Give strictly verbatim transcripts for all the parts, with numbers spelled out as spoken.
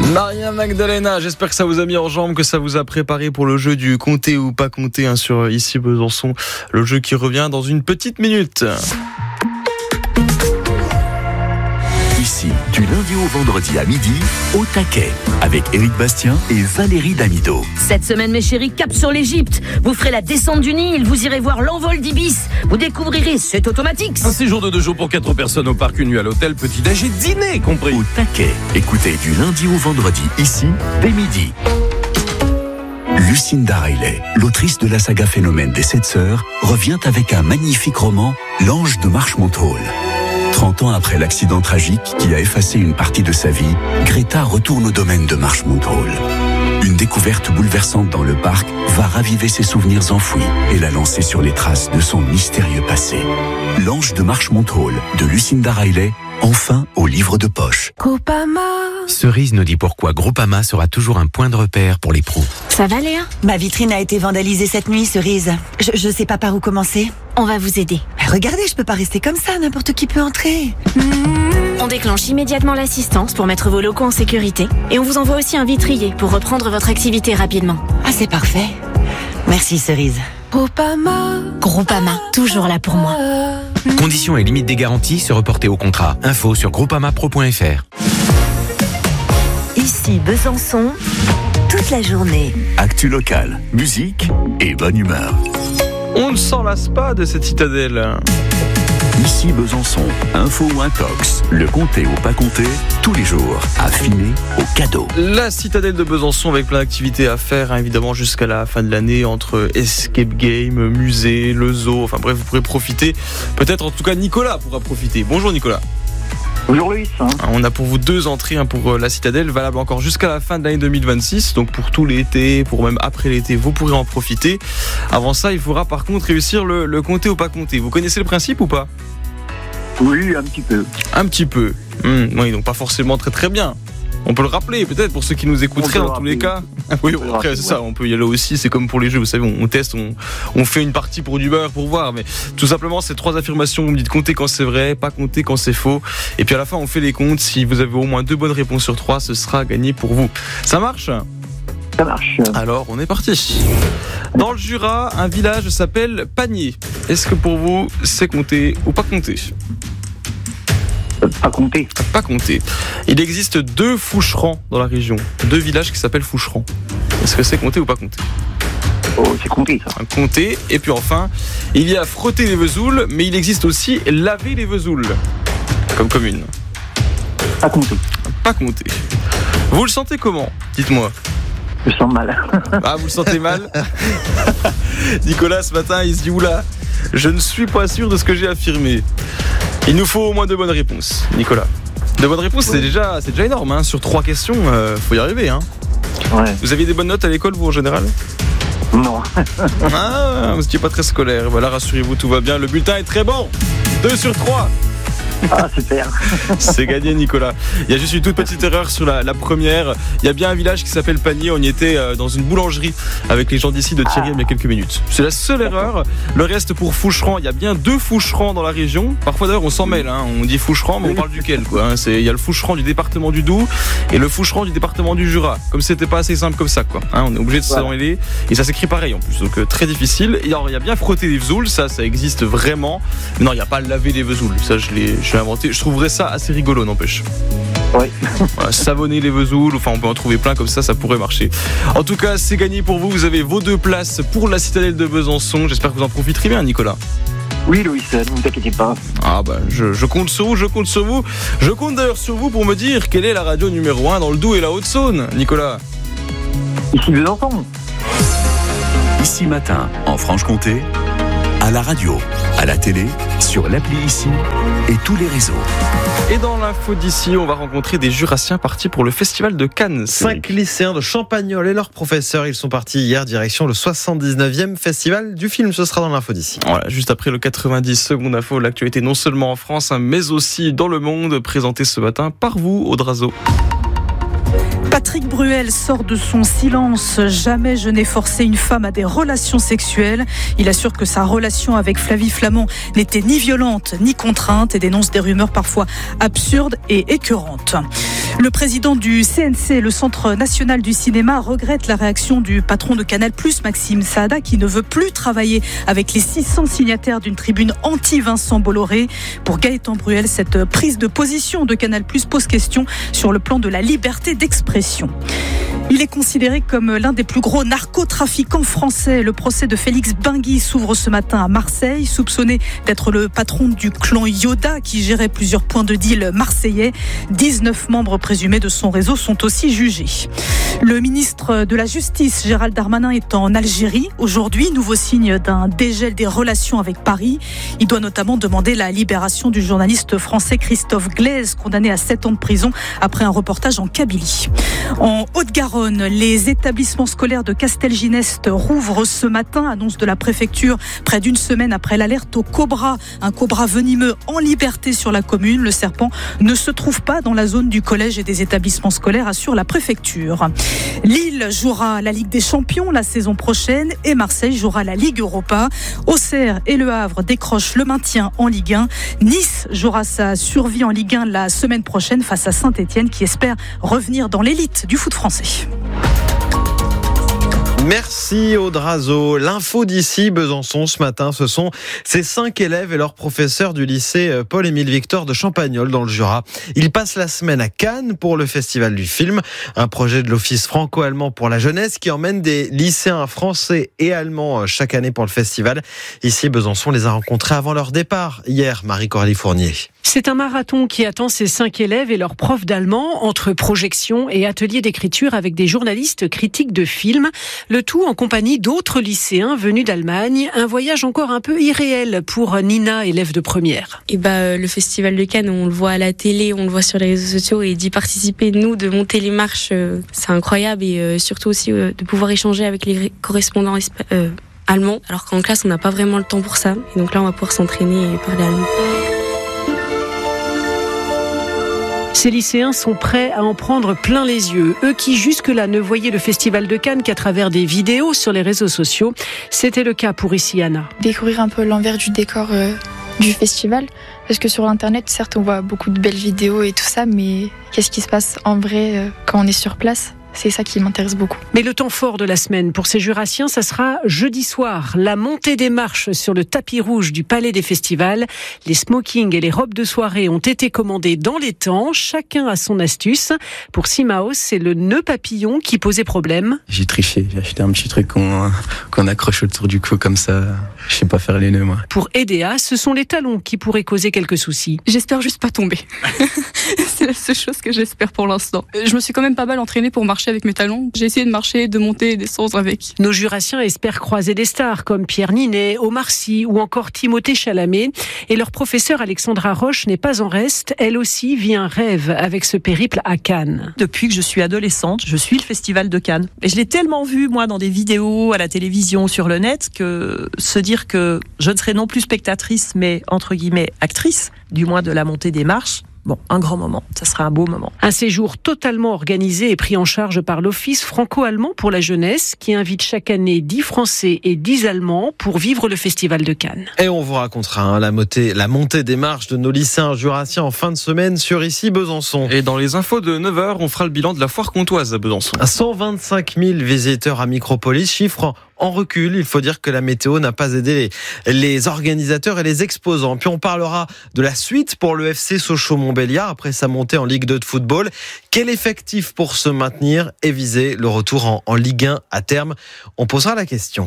Maria Magdalena, j'espère que ça vous a mis en jambe, que ça vous a préparé pour le jeu du compter ou pas compter hein, sur Ici Besançon, le jeu qui revient dans une petite minute. Ici, du lundi au vendredi à midi, au taquet, avec Éric Bastien et Valérie Damido. Cette semaine, mes chéris, cap sur l'Égypte. Vous ferez la descente du Nil, vous irez voir l'envol d'Ibis. Vous découvrirez, c'est automatique. Un séjour de deux jours pour quatre personnes au parc, une nuit à l'hôtel, petit-déj et dîner compris. Au taquet, écoutez du lundi au vendredi, ici, dès midi. Lucinda Riley, l'autrice de la saga Phénomène des Sept Sœurs, revient avec un magnifique roman, L'Ange de Marchmont Hall. trente ans après l'accident tragique qui a effacé une partie de sa vie, Greta retourne au domaine de Marchmont Hall. Une découverte bouleversante dans le parc va raviver ses souvenirs enfouis et la lancer sur les traces de son mystérieux passé. L'Ange de Marchmont Hall de Lucinda Riley, enfin au livre de poche. Groupama. Cerise nous dit pourquoi Groupama sera toujours un point de repère pour les pros. Ça va Léa ? Ma vitrine a été vandalisée cette nuit, Cerise. Je, je sais pas par où commencer. On va vous aider. Regardez, je peux pas rester comme ça, n'importe qui peut entrer. On déclenche immédiatement l'assistance pour mettre vos locaux en sécurité et on vous envoie aussi un vitrier pour reprendre votre activité rapidement. Ah, c'est parfait. Merci, Cerise. Groupama. Groupama, toujours là pour moi. Conditions et limites des garanties se reporter au contrat. Info sur groupamapro point f r. Ici Besançon, toute la journée. Actu locale, musique et bonne humeur. On ne s'en lasse pas de cette citadelle. Ici Besançon, info ou intox, le compter ou pas compter, tous les jours, affiné au cadeau. La citadelle de Besançon avec plein d'activités à faire, hein, évidemment jusqu'à la fin de l'année, entre escape game, musée, le zoo, enfin bref, vous pourrez profiter. Peut-être en tout cas Nicolas pourra profiter. Bonjour Nicolas. Bonjour Loïs. On a pour vous deux entrées hein, pour la citadelle, valable encore jusqu'à la fin de l'année deux mille vingt-six. Donc pour tout l'été, pour même après l'été, vous pourrez en profiter. Avant ça, il faudra par contre réussir le, le compter ou pas compter. Vous connaissez le principe ou pas ? Oui, un petit peu. Un petit peu. Mmh, oui, donc pas forcément très très bien. On peut le rappeler peut-être pour ceux qui nous écouteraient dans tous les cas. Oui, bon, après c'est ça, on peut y aller aussi, c'est comme pour les jeux, vous savez, on, on teste, on, on fait une partie pour du beurre pour voir, mais tout simplement c'est trois affirmations, vous me dites compter quand c'est vrai, pas compter quand c'est faux, et puis à la fin on fait les comptes, si vous avez au moins deux bonnes réponses sur trois, ce sera gagné pour vous. Ça marche ? Ça marche. Alors on est parti. Dans le Jura, un village s'appelle Pagné. Est-ce que pour vous c'est compter ou pas compter ? Pas compter. Pas compter. Il existe deux Foucherans dans la région. Deux villages qui s'appellent Foucherans. Est-ce que c'est compter ou pas compter ? Oh, c'est compter ça. Un compter. Et puis enfin, il y a frotter les vesoules, mais il existe aussi laver les vesoules. Comme commune. Pas compter. Pas compter. Vous le sentez comment ? Dites-moi. Je sens mal. Ah, vous le sentez mal ? Nicolas, ce matin, il se dit, oula, je ne suis pas sûr de ce que j'ai affirmé. Il nous faut au moins deux bonnes réponses, Nicolas. Deux bonnes réponses, ouais. c'est, déjà, c'est déjà énorme. Hein. Sur trois questions, euh, faut y arriver. Hein. Ouais. Vous aviez des bonnes notes à l'école, vous, en général ? Non. Ah, vous n'étiez pas très scolaire. Voilà, rassurez-vous, tout va bien. Le bulletin est très bon. Deux sur trois. Ah, super. C'est gagné, Nicolas. Il y a juste une toute petite erreur sur la, la première. Il y a bien un village qui s'appelle Pagné. On y était euh, dans une boulangerie avec les gens d'ici de Thierry ah. il y a quelques minutes. C'est la seule erreur. Le reste pour Foucherans, il y a bien deux Foucherans dans la région. Parfois d'ailleurs on s'en mêle. Hein. On dit Foucherans, mais on parle duquel quoi. Hein. C'est, il y a le Foucherans du département du Doubs et le Foucherans du département du Jura. Comme c'était pas assez simple comme ça quoi. Hein, on est obligé de s'en mêler. Et ça s'écrit pareil en plus. Donc euh, très difficile. Et alors il y a bien frotter les vesoules. Ça, ça existe vraiment. Mais non, il n'y a pas laver les vesoules. Ça, je l'ai, je l'ai inventé. Je trouverais ça assez rigolo, n'empêche. Oui. Voilà, savonner les vesoules, enfin on peut en trouver plein comme ça, ça pourrait marcher. En tout cas, c'est gagné pour vous. Vous avez vos deux places pour la citadelle de Besançon. J'espère que vous en profiterez bien, Nicolas. Oui, Loïs, ne vous inquiétez pas. Ah bah, je, je compte sur vous, je compte sur vous. Je compte d'ailleurs sur vous pour me dire quelle est la radio numéro un dans le Doubs et la Haute-Saône, Nicolas. Ici Besançon. Ici matin, en Franche-Comté, à la radio, à la télé, sur l'appli Ici et tous les réseaux. Et dans l'info d'ici, on va rencontrer des Jurassiens partis pour le festival de Cannes. Cinq lycéens de Champagnole et leurs professeurs, ils sont partis hier direction le soixante-dix-neuvième festival du film. Ce sera dans l'info d'ici. Voilà, juste après le quatre-vingt-dix secondes info, l'actualité non seulement en France, mais aussi dans le monde, présentée ce matin par vous, Audrazo. Patrick Bruel sort de son silence. Jamais je n'ai forcé une femme à des relations sexuelles. Il assure que sa relation avec Flavie Flament n'était ni violente ni contrainte et dénonce des rumeurs parfois absurdes et écœurantes. Le président du C N C, le Centre national du cinéma, regrette la réaction du patron de Canal+, Maxime Saada, qui ne veut plus travailler avec les six cents signataires d'une tribune anti-Vincent Bolloré. Pour Gaëtan Bruel, cette prise de position de Canal+ pose question sur le plan de la liberté d'expression. Il est considéré comme l'un des plus gros narcotrafiquants français. Le procès de Félix Bingui s'ouvre ce matin à Marseille, soupçonné d'être le patron du clan Yoda qui gérait plusieurs points de deal marseillais. dix-neuf membres présumés de son réseau sont aussi jugés. Le ministre de la Justice, Gérald Darmanin, est en Algérie aujourd'hui. Nouveau signe d'un dégel des relations avec Paris. Il doit notamment demander la libération du journaliste français Christophe Glaise, condamné à sept ans de prison après un reportage en Kabylie. En Haute-Garonne, les établissements scolaires de Castelginest rouvrent ce matin, annonce de la préfecture, près d'une semaine après l'alerte au cobra. Un cobra venimeux en liberté sur la commune. Le serpent ne se trouve pas dans la zone du collège et des établissements scolaires, assure la préfecture. Lille jouera la Ligue des Champions la saison prochaine et Marseille jouera la Ligue Europa. Auxerre et Le Havre décrochent le maintien en Ligue un. Nice jouera sa survie en Ligue un la semaine prochaine face à Saint-Etienne qui espère revenir dans l'élite du foot français. Merci Audrazo. L'info d'ici Besançon ce matin, ce sont ces cinq élèves et leurs professeurs du lycée Paul-Émile Victor de Champagnole dans le Jura. Ils passent la semaine à Cannes pour le festival du film, un projet de l'Office franco-allemand pour la jeunesse qui emmène des lycéens français et allemands chaque année pour le festival. Ici Besançon les a rencontrés avant leur départ hier, Marie-Coralie Fournier. C'est un marathon qui attend ses cinq élèves et leurs profs d'allemand entre projections et ateliers d'écriture avec des journalistes critiques de films. Le tout en compagnie d'autres lycéens venus d'Allemagne. Un voyage encore un peu irréel pour Nina, élève de première. Et bah, le festival de Cannes, on le voit à la télé, on le voit sur les réseaux sociaux et d'y participer, nous, de monter les marches, euh, c'est incroyable et euh, surtout aussi euh, de pouvoir échanger avec les correspondants euh, allemands. Alors qu'en classe, on n'a pas vraiment le temps pour ça. Et donc là, on va pouvoir s'entraîner et parler allemand. Ces lycéens sont prêts à en prendre plein les yeux. Eux qui jusque-là ne voyaient le festival de Cannes qu'à travers des vidéos sur les réseaux sociaux. C'était le cas pour ici Anna. Découvrir un peu l'envers du décor euh, du festival. Parce que sur Internet, certes, on voit beaucoup de belles vidéos et tout ça, mais qu'est-ce qui se passe en vrai euh, quand on est sur place ? C'est ça qui m'intéresse beaucoup. Mais le temps fort de la semaine pour ces Jurassiens, ça sera jeudi soir. La montée des marches sur le tapis rouge du Palais des Festivals. Les smokings et les robes de soirée ont été commandés dans les temps. Chacun a son astuce. Pour Simaos, c'est le nœud papillon qui posait problème. J'ai triché. J'ai acheté un petit truc qu'on, qu'on accroche autour du cou comme ça. Je sais pas faire les nœuds, moi. Pour Edea, ce sont les talons qui pourraient causer quelques soucis. J'espère juste pas tomber. C'est la seule chose que j'espère pour l'instant. Je me suis quand même pas mal entraînée pour marcher avec mes talons. J'ai essayé de marcher, de monter et descendre avec. Nos Jurassiens espèrent croiser des stars comme Pierre Ninet, Omar Sy ou encore Timothée Chalamet. Et leur professeur Alexandra Roche n'est pas en reste. Elle aussi vit un rêve avec ce périple à Cannes. Depuis que je suis adolescente, je suis le Festival de Cannes. Et je l'ai tellement vu, moi, dans des vidéos, à la télévision, sur le net, que se dire que je ne serai non plus spectatrice, mais entre guillemets actrice, du moins de la montée des marches, bon, un grand moment, ça sera un beau moment. Un séjour totalement organisé et pris en charge par l'Office franco-allemand pour la jeunesse qui invite chaque année dix Français et dix Allemands pour vivre le Festival de Cannes. Et on vous racontera hein, la, montée, la montée des marches de nos lycéens jurassiens en fin de semaine sur ici Besançon. Et dans les infos de neuf heures, on fera le bilan de la foire comtoise à Besançon. cent vingt-cinq mille visiteurs à Micropolis, chiffre en recul. Il faut dire que la météo n'a pas aidé les, les organisateurs et les exposants. Puis on parlera de la suite pour le F C Sochaux-Montbéliard après sa montée en Ligue deux de football. Quel effectif pour se maintenir et viser le retour en, en Ligue un à terme ? On posera la question.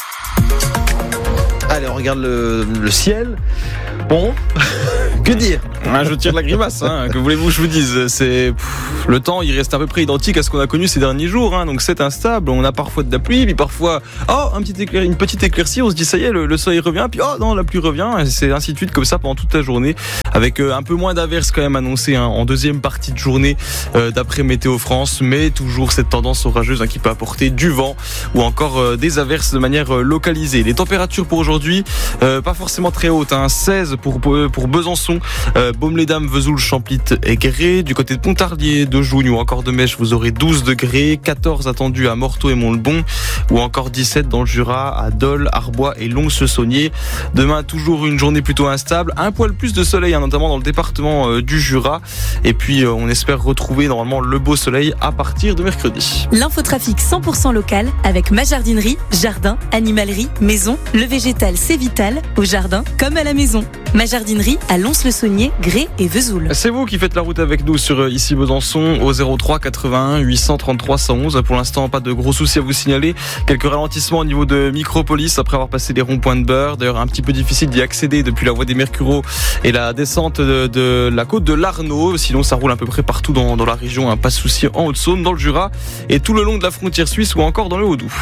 Allez, on regarde le, le ciel. Bon, que dire ? Ah, je tire la grimace, hein. Que voulez-vous que je vous dise ? C'est pff, le temps, il reste à peu près identique à ce qu'on a connu ces derniers jours, hein. Donc c'est instable. On a parfois de la pluie, puis parfois, oh, un petit éclair, une petite éclaircie. On se dit ça y est, le, le soleil revient, puis oh non, la pluie revient. Et c'est ainsi de suite comme ça pendant toute la journée. avec euh, un peu moins d'averses quand même annoncées hein, en deuxième partie de journée euh, d'après Météo France, mais toujours cette tendance orageuse hein, qui peut apporter du vent ou encore euh, des averses de manière euh, localisée. Les températures pour aujourd'hui, euh, pas forcément très hautes, hein, seize pour, pour Besançon, euh, Baume-les-Dames, Vesoul, Champlit et Gré. Du côté de Pontarlier, de Jougne ou encore de Mèche, vous aurez douze degrés, quatorze attendus à Morteau et Montleban ou encore dix-sept dans le Jura, à Dole, Arbois et Lons-le-Saunier. Demain, toujours une journée plutôt instable, un poil plus de soleil, hein, notamment dans le département euh, du Jura. Et puis, euh, on espère retrouver normalement le beau soleil à partir de mercredi. L'infotrafic cent pour cent local avec ma jardinerie, jardin, animalerie, maison. Le végétal, c'est vital, au jardin comme à la maison. Ma jardinerie à Lons-le-Saunier, Gré et Vesoul. C'est vous qui faites la route avec nous sur ici Besançon au zéro trois quatre-vingt-un huit cent trente-trois cent onze. Pour l'instant, pas de gros soucis à vous signaler. Quelques ralentissements au niveau de Micropolis après avoir passé les ronds-points de Beurre. D'ailleurs, un petit peu difficile d'y accéder depuis la voie des Mercureaux et la descente de, de la côte de l'Arnaud. Sinon, ça roule à peu près partout dans, dans la région. Hein. Pas de soucis en Haute-Saône, dans le Jura et tout le long de la frontière suisse ou encore dans le Haut-Doubs.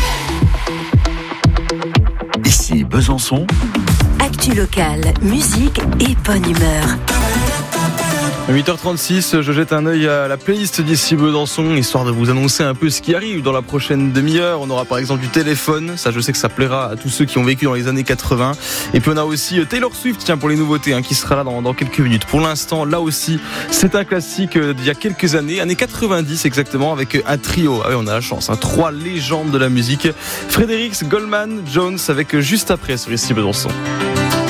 Ici Besançon. Actu locale, musique et bonne humeur. huit heures trente-six, je jette un œil à la playlist d'ici Besançon, histoire de vous annoncer un peu ce qui arrive dans la prochaine demi-heure. On aura par exemple du téléphone, ça je sais que ça plaira à tous ceux qui ont vécu dans les années quatre-vingts. Et puis on a aussi Taylor Swift, tiens, pour les nouveautés, hein, qui sera là dans, dans quelques minutes. Pour l'instant, là aussi, c'est un classique d'il y a quelques années, années quatre-vingt-dix exactement, avec un trio. Ah oui, on a la chance, hein, trois légendes de la musique. Fredericks, Goldman, Jones, avec juste après sur ici Besançon.